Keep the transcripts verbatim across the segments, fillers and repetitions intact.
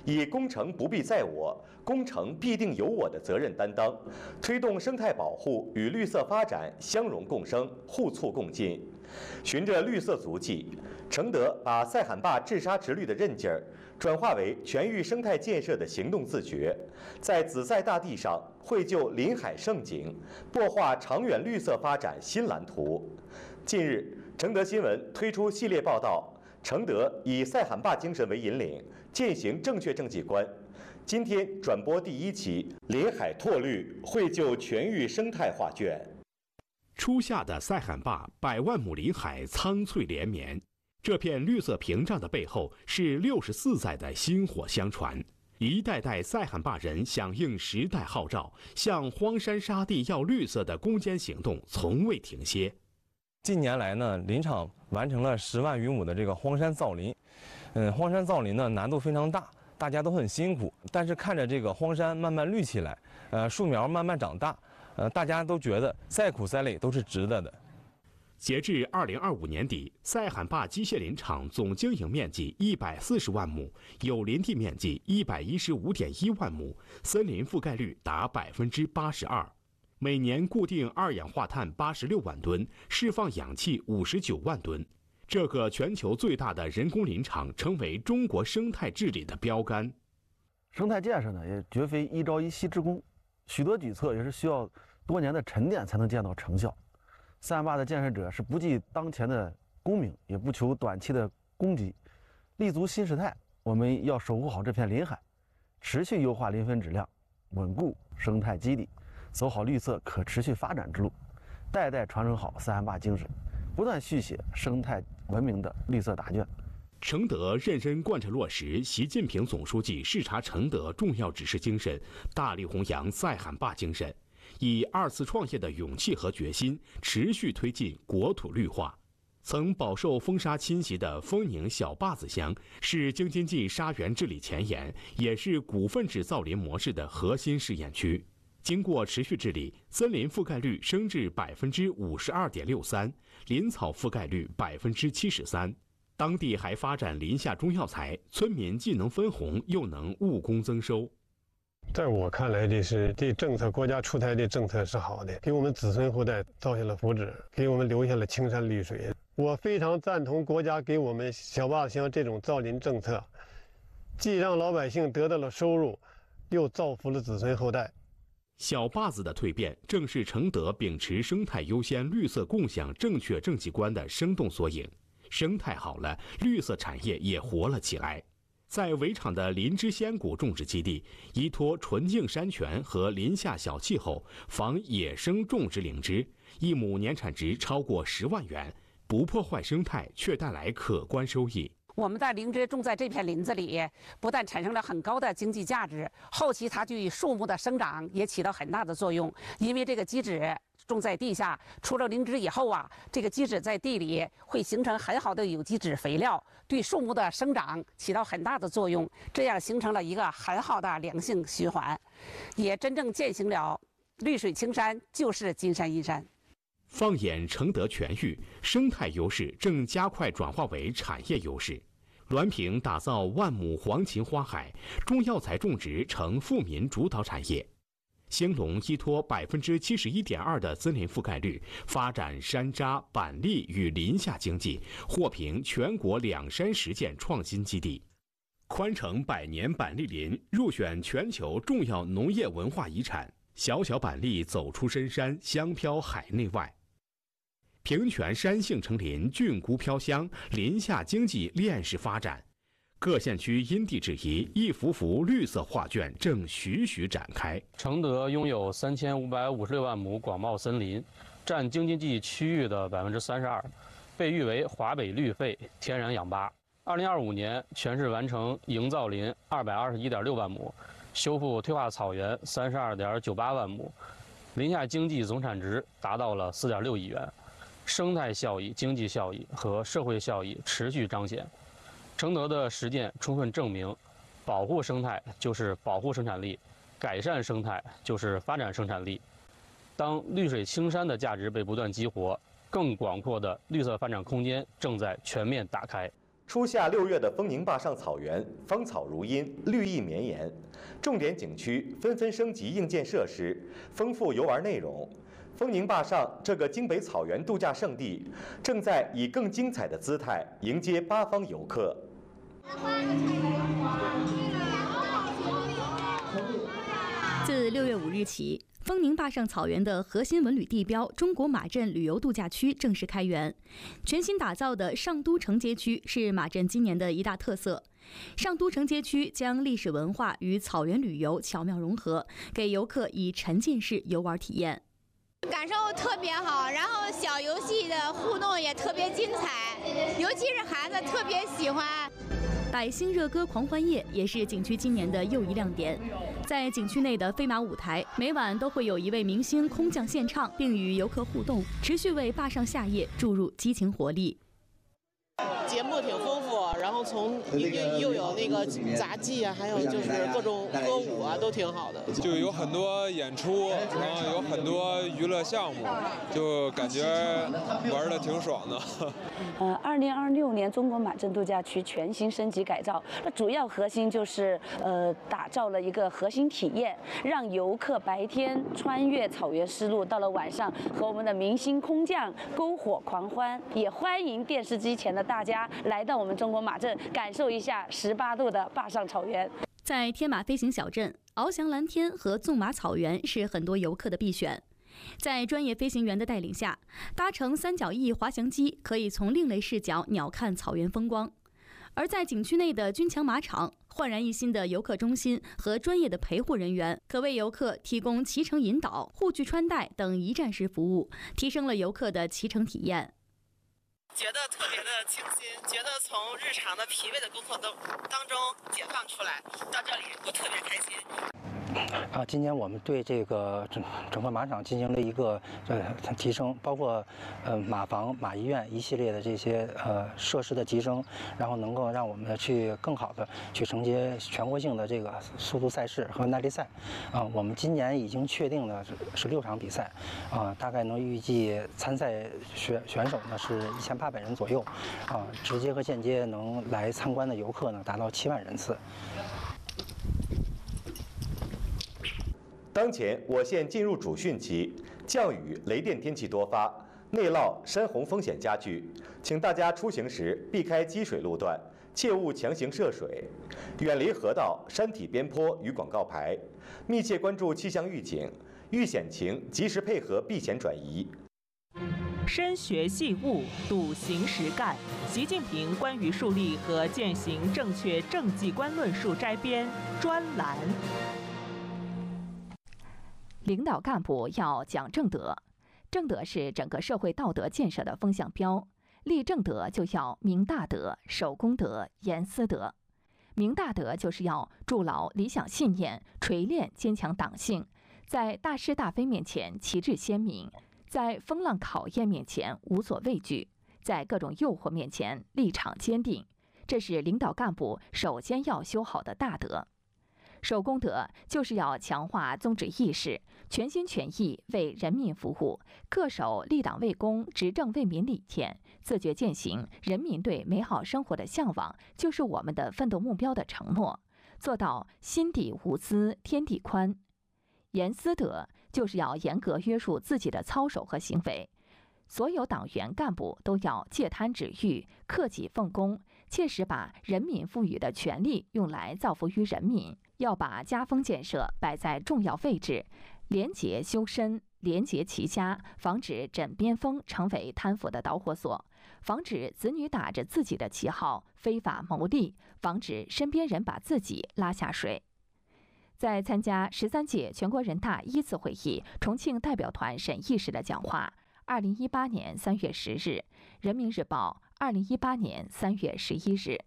以工程不必在我，工程必定有我的责任担当，推动生态保护与绿色发展相融共生、互促共进。循着绿色足迹，承德把塞罕坝治沙治绿的韧劲儿转化为全域生态建设的行动自觉，在紫塞大地上绘就林海盛景，擘画长远绿色发展新蓝图。近日，承德新闻推出系列报道，承德以塞罕坝精神为引领，践行正确政绩观。今天转播第一期《林海拓绿，绘就全域生态画卷》。 初夏的塞罕坝，百万亩林海苍翠连绵。这片绿色屏障的背后，是六十四载的薪火相传。一代代塞罕坝人响应时代号召，向荒山沙地要绿色的攻坚行动从未停歇。 近年来呢，林场完成了十万余亩的这个荒山造林。嗯，荒山造林呢难度非常大，大家都很辛苦。但是看着这个荒山慢慢绿起来，呃，树苗慢慢长大。呃，大家都觉得再苦再累都是值得的。 截至二零二五年底，塞罕坝机械林场总经营面积一百四十万亩，有林地面积一百一十五点一万亩，森林覆盖率达百分之八十二，每年固定二氧化碳八十六万吨，释放氧气五十九万吨。这个全球最大的人工林场成为中国生态治理的标杆。 生态建设呢，也绝非一朝一夕之功，许多举措也是需要多年的沉淀才能见到成效。塞罕坝的建设者是不计当前的功名，也不求短期的功绩，立足新时代，我们要守护好这片林海，持续优化林分质量，稳固生态基底，走好绿色可持续发展之路，代代传承好塞罕坝精神，不断续写生态文明的绿色答卷。 承德认真贯彻落实习近平总书记视察承德重要指示精神，大力弘扬塞罕坝精神，以二次创业的勇气和决心，持续推进国土绿化。曾饱受风沙侵袭的丰宁小坝子乡，是京津冀沙源治理前沿，也是股份制造林模式的核心试验区。经过持续治理，森林覆盖率升至百分之五十二点六三，林草覆盖率百分之七十三。当地还发展林下中药材，村民既能分红，又能务工增收。 在我看来，这是这政策，国家出台的政策是好的，给我们子孙后代造下了福祉，给我们留下了青山绿水。我非常赞同国家给我们小坝子乡这种造林政策，既让老百姓得到了收入，又造福了子孙后代。 小坝子的蜕变，正是承德秉持生态优先、绿色共享正确政绩观的生动缩影。生态好了，绿色产业也活了起来。在围场的林芝仙谷种植基地，依托纯净山泉和林下小气候，仿野生种植灵芝，一亩年产值超过十万元，不破坏生态，却带来可观收益。 我们的灵芝种在这片林子里，不但产生了很高的经济价值，后期它对树木的生长也起到很大的作用。因为这个基质种在地下，出了灵芝以后啊，这个基质在地里会形成很好的有机质肥料，对树木的生长起到很大的作用，这样形成了一个很好的良性循环，也真正践行了绿水青山就是金山银山。 放眼承德全域，生态优势正加快转化为产业优势。滦平打造万亩黄芩花海，中药材种植成富民主导产业。兴隆依托百分之七十一点二的森林覆盖率，发展山楂、板栗与林下经济，获评全国两山实践创新基地。宽城百年板栗林入选全球重要农业文化遗产，小小板栗走出深山，香飘海内外。平泉山杏成林菌菇飘香，林下经济链式发展。各县区因地制宜，一幅幅绿色画卷正徐徐展开。 承德拥有三千五百五十六万亩广袤森林，占京津冀区域的百分之三十二，被誉为华北绿肺天然氧吧。二零二五年全市完成营造林二百二十一点六万亩，修复退化草原三十二点九八万亩，林下经济总产值达到了四点六亿元。生态效益、经济效益和社会效益持续彰显。承德的实践充分证明，保护生态就是保护生产力，改善生态就是发展生产力。当绿水青山的价值被不断激活，更广阔的绿色发展空间正在全面打开。 初夏六月的丰宁坝上草原，芳草如茵，绿意绵延。重点景区纷纷升级硬件设施，丰富游玩内容。丰宁坝上这个京北草原度假胜地，正在以更精彩的姿态迎接八方游客。 自六月五日起，丰宁坝上草原的核心文旅地标中国马镇旅游度假区正式开园。全新打造的上都城街区是马镇今年的一大特色。上都城街区将历史文化与草原旅游巧妙融合，给游客以沉浸式游玩体验。 感受特别好，然后小游戏的互动也特别精彩，尤其是孩子特别喜欢。 百星热歌狂欢夜也是景区今年的又一亮点。在景区内的飞马舞台，每晚都会有一位明星空降献唱，并与游客互动，持续为坝上夏夜注入激情活力。 节目挺丰富，然后从又又有那个杂技啊，还有就是各种歌舞啊，都挺好的。 就有很多演出，然后有很多娱乐项目，就感觉玩的挺爽的。 呃，二零二六年中国马镇度假区全新升级改造，那主要核心就是呃打造了一个核心体验，让游客白天穿越草原丝路，到了晚上和我们的明星空降篝火狂欢。也欢迎电视机前的大家来到我们中国马镇，感受一下十八度的坝上草原。 在天马飞行小镇，翱翔蓝天和纵马草原是很多游客的必选。在专业飞行员的带领下，搭乘三角翼滑翔机可以从另类视角鸟瞰草原风光。而在景区内的军强马场，焕然一新的游客中心和专业的陪护人员，可为游客提供骑乘引导、护具穿戴等一站式服务，提升了游客的骑乘体验。 觉得特别的清新，觉得从日常的疲惫的工作都当中解放出来，到这里我特别开心。 啊，今年我们对这个整整个马场进行了一个呃提升，包括呃马房、马医院一系列的这些呃设施的提升，然后能够让我们去更好的去承接全国性的这个速度赛事和耐力赛。啊，我们今年已经确定了是六场比赛，啊，大概能预计参赛选选手呢是一千八百人左右，啊，直接和间接能来参观的游客呢达到七万人次。 当前我县进入主汛期，降雨、雷电天气多发，内涝、山洪风险加剧，请大家出行时避开积水路段，切勿强行涉水，远离河道、山体边坡与广告牌，密切关注气象预警，遇险情及时配合避险转移。 深学细悟，笃行实干。习近平关于树立和践行正确政绩观论述摘编专栏。 领导干部要讲正德，正德是整个社会道德建设的风向标。立正德就要明大德、守公德、严私德。明大德就是要筑牢理想信念，锤炼坚强党性，在大是大非面前旗帜鲜明，在风浪考验面前无所畏惧，在各种诱惑面前立场坚定。这是领导干部首先要修好的大德。守公德就是要强化宗旨意识，全心全意为人民服务，恪守立党为公、执政为民理念，自觉践行人民对美好生活的向往，就是我们的奋斗目标的承诺，做到心底无私天地宽。严私德就是要严格约束自己的操守和行为，所有党员干部都要戒贪止欲、克己奉公，切实把人民赋予的权利用来造福于人民，要把家风建设摆在重要位置，廉洁修身，廉洁齐家，防止枕边风成为贪腐的导火索，防止子女打着自己的旗号非法牟利，防止身边人把自己拉下水。在参加十三届全国人大一次会议重庆代表团审议时的讲话，二零一八年三月十日，人民日报二零一八年三月十一日。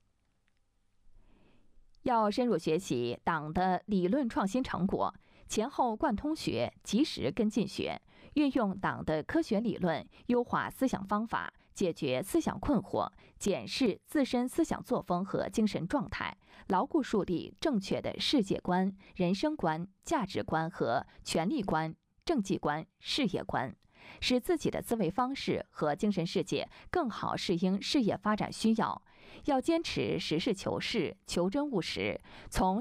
要深入学习党的理论创新成果，前后贯通学，及时跟进学，运用党的科学理论，优化思想方法，解决思想困惑，检视自身思想作风和精神状态，牢固树立正确的世界观、人生观、价值观和权利观、政绩观、事业观， 使自己的思维方式和精神世界更好适应事业发展需要。要坚持实事求是、求真务实，从